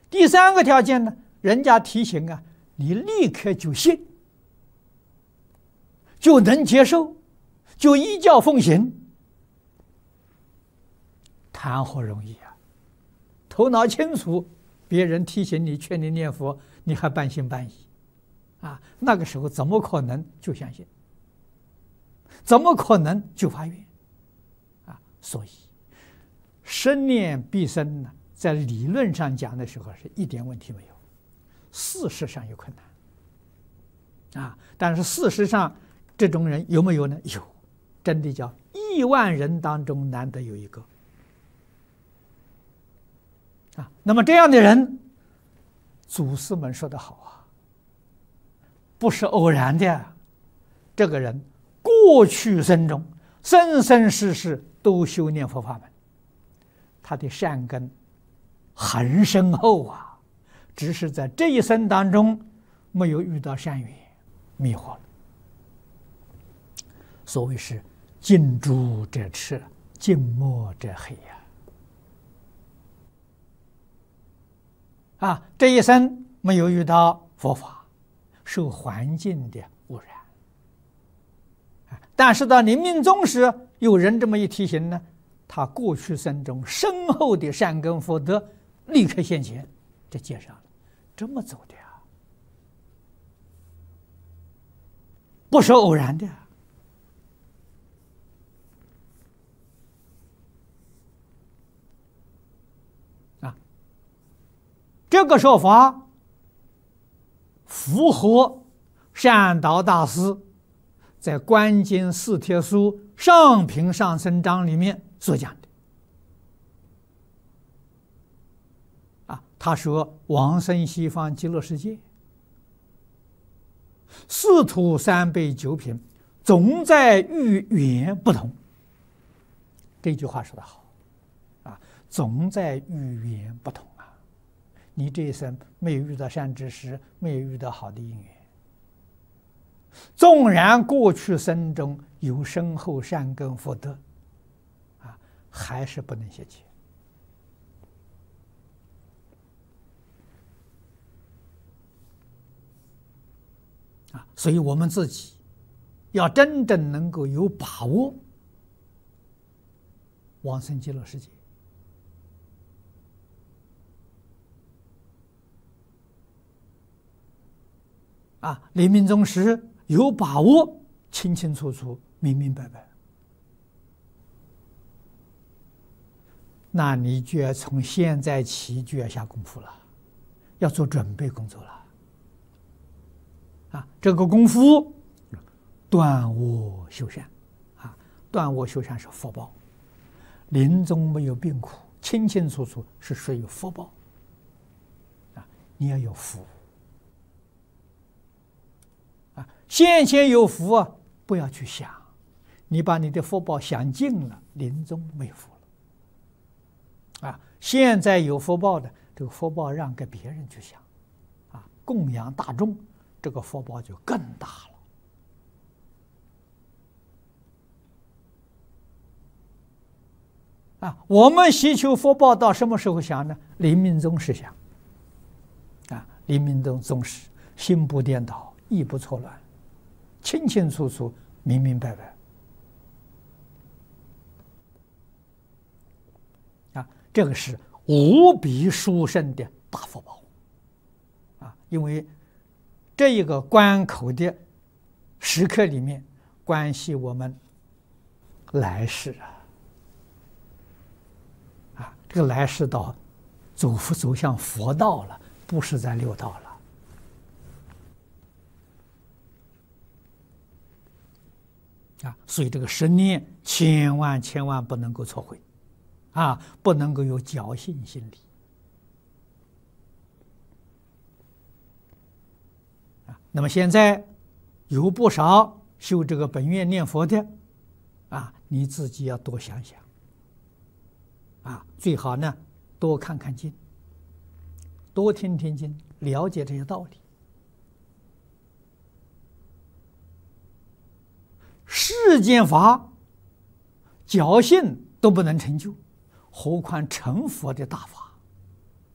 第三个条件呢，人家提醒啊，你立刻就信，就能接受，就依教奉行，谈何容易啊！头脑清楚，别人提醒你、劝你念佛，你还半信半疑啊？那个时候怎么可能就相信？怎么可能就发愿啊？所以生念必生呢，在理论上讲的时候是一点问题没有，事实上有困难啊。但是事实上这种人有没有呢？有，真的叫10000人当中难得有一个啊。那么这样的人，祖师们说得好啊，不是偶然的啊。这个人过去生中生生世世都修念佛法门，他的善根很深厚啊，只是在这一生当中没有遇到善缘，迷惑了。所谓是近朱者赤，近墨者黑呀。这一生没有遇到佛法，受环境的污染。但是到临命终时，有人这么一提醒呢，他过去生中深厚的善根福德立刻现前，这接上了，这么走的啊，不是偶然的啊。这个说法符合善导大师在《观经四帖书上品上生章》里面所讲的他说往生西方极乐世界，四土三辈九品，总在遇缘不同。这句话说得好总在遇缘不同啊。你这一生没有遇到善知识，没有遇到好的因缘，纵然过去生中有深厚善根福德还是不能现前所以我们自己要真正能够有把握往生极乐世界临命终时有把握，清清楚楚、明明白白，那你就要从现在起就要下功夫了，要做准备工作了这个功夫断我修善断我修善是福报，临终没有病苦，清清楚楚是属于福报你要有福现有福不要去想，你把你的福报想尽了，临终没福了现在有福报的，这个福报让给别人去想供养大众，这个福报就更大了我们祈求福报到什么时候想呢？临命终时想临命终时心不颠倒，意不错乱，清清楚楚、明明白白这个是无比殊胜的大福报因为这一个关口的时刻里面，关系我们来世这个来世道走向佛道了，不是在六道了所以这个十念千万不能够错会不能够有侥幸心理那么现在有不少修这个本愿念佛的你自己要多想想最好呢多看看经，多听听经，了解这些道理。世间法侥幸都不能成就，何况成佛的大法